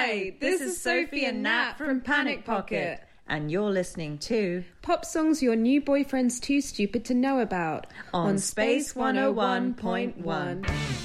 Hi, this is Sophie and Nat from Panic Pocket. And you're listening to Pop Songs Your New Boyfriend's Too Stupid to Know About on Space 101.1.